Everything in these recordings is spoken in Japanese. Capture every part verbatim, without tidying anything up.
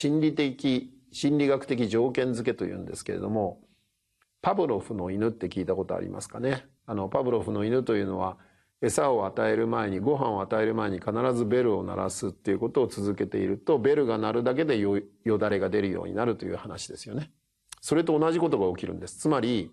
心理的、心理学的条件付けというんですけれども、パブロフの犬って聞いたことありますかね。あの、パブロフの犬というのは、餌を与える前に、ご飯を与える前に必ずベルを鳴らすっていうことを続けていると、ベルが鳴るだけで よ, よだれが出るようになるという話ですよね。それと同じことが起きるんです。つまり、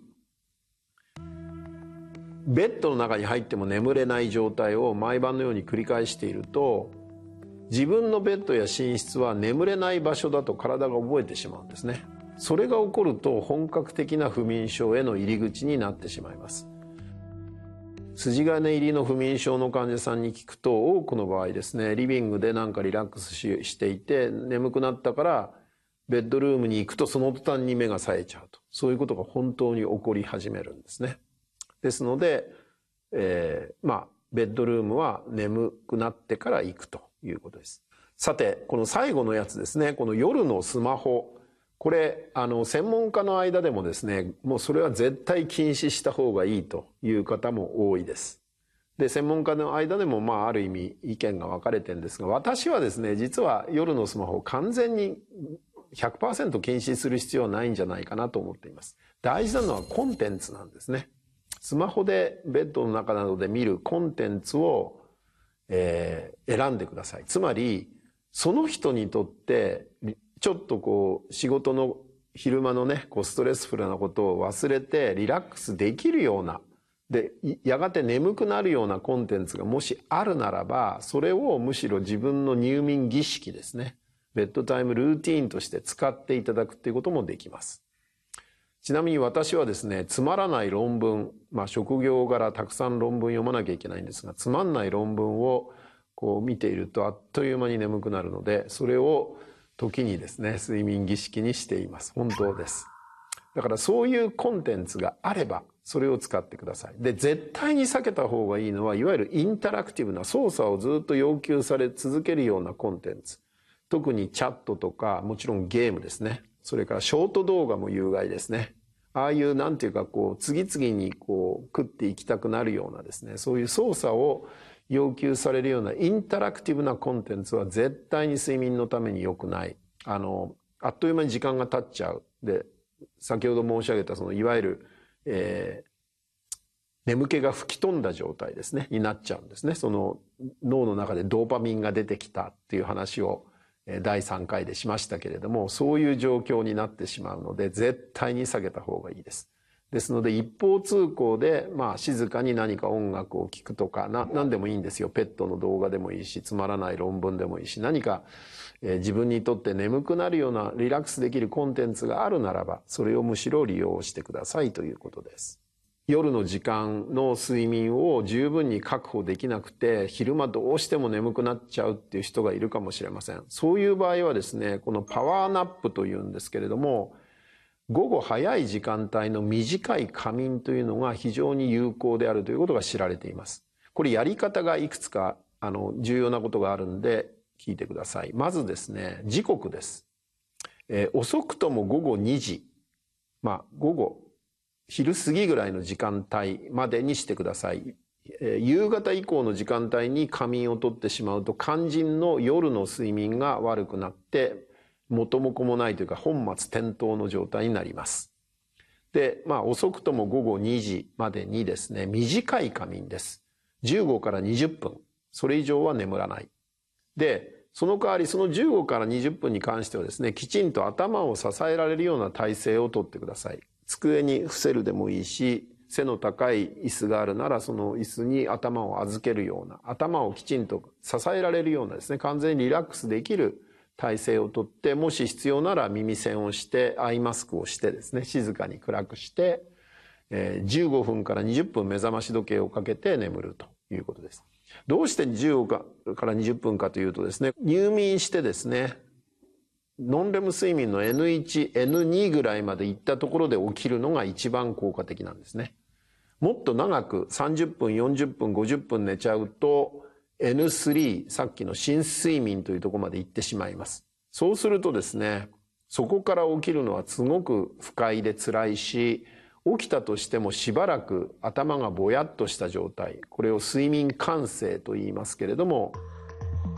ベッドの中に入っても眠れない状態を毎晩のように繰り返していると、自分のベッドや寝室は眠れない場所だと体が覚えてしまうんですね。それが起こると本格的な不眠症への入り口になってしまいます。筋金入りの不眠症の患者さんに聞くと、多くの場合ですね、リビングでなんかリラックス し, していて眠くなったからベッドルームに行くとその途端に目が冴えちゃうと、そういうことが本当に起こり始めるんですね。ですので、えー、まあベッドルームは眠くなってから行くということです。さて、この最後のやつですね、この夜のスマホ、これあの専門家の間でもですね、もうそれは絶対禁止した方がいいという方も多いです。で、専門家の間でもまあある意味意見が分かれてるんですが、私はですね、実は夜のスマホを完全に ひゃくパーセント 禁止する必要はないんじゃないかなと思っています。大事なのはコンテンツなんですね。スマホでベッドの中などで見るコンテンツを、えー、選んでください。つまりその人にとってちょっとこう仕事の昼間のね、こうストレスフルなことを忘れてリラックスできるような、でやがて眠くなるようなコンテンツがもしあるならば、それをむしろ自分の入眠儀式ですね、ベッドタイムルーティーンとして使っていただくっていうこともできます。ちなみに私はですね、つまらない論文、まあ職業柄たくさん論文読まなきゃいけないんですが、つまんない論文をこう見ているとあっという間に眠くなるので、それを時にですね、睡眠儀式にしています。本当です。だからそういうコンテンツがあれば、それを使ってください。で、絶対に避けた方がいいのは、いわゆるインタラクティブな操作をずっと要求され続けるようなコンテンツ。特にチャットとか、もちろんゲームですね。それからショート動画も有害ですね。ああいうなんていうかこう、次々にこう、食っていきたくなるようなですね、そういう操作を要求されるようなインタラクティブなコンテンツは絶対に睡眠のために良くない。あの、あっという間に時間が経っちゃう。で、先ほど申し上げたそのいわゆる、えー、眠気が吹き飛んだ状態ですね、になっちゃうんですね。その脳の中でドーパミンが出てきたっていう話をだいさんかいでしましたけれども、そういう状況になってしまうので、絶対に下げた方がいいです。ですので一方通行で、まあ静かに何か音楽を聴くとか、な、何でもいいんですよ。ペットの動画でもいいし、つまらない論文でもいいし、何か、えー、自分にとって眠くなるようなリラックスできるコンテンツがあるならば、それをむしろ利用してくださいということです。夜の時間の睡眠を十分に確保できなくて、昼間どうしても眠くなっちゃうっていう人がいるかもしれません。そういう場合はですね、このパワーナップというんですけれども、午後早い時間帯の短い仮眠というのが非常に有効であるということが知られています。これやり方がいくつかあの重要なことがあるんで聞いてください。まずですね、時刻です。えー、遅くとも午後にじ、まあ午後昼過ぎぐらいの時間帯までにしてください。えー、夕方以降の時間帯に仮眠をとってしまうと、肝心の夜の睡眠が悪くなって元も子もないというか本末転倒の状態になります。で、まあ遅くとも午後にじまでにですね、短い仮眠です。じゅうごからにじゅっぷん。それ以上は眠らない。で、その代わりそのじゅうごからにじゅっぷんに関してはですね、きちんと頭を支えられるような体勢をとってください。机に伏せるでもいいし、背の高い椅子があるならその椅子に頭を預けるような、頭をきちんと支えられるようなですね、完全にリラックスできる体勢をとって、もし必要なら耳栓をしてアイマスクをしてですね、静かに暗くして、えー、じゅうごふんからにじゅっぷん目覚まし時計をかけて眠るということです。どうしてじゅうごからにじゅっぷんかというとですね、入眠してですね、ノンレム睡眠の エヌワン、エヌツー ぐらいまで行ったところで起きるのが一番効果的なんですね。もっと長くさんじゅっぷん、よんじゅっぷん、ごじゅっぷん寝ちゃうと エヌスリー、さっきの深睡眠というところまで行ってしまいます。そうするとですね、そこから起きるのはすごく不快で辛いし、起きたとしてもしばらく頭がぼやっとした状態、これを睡眠感性と言いますけれども、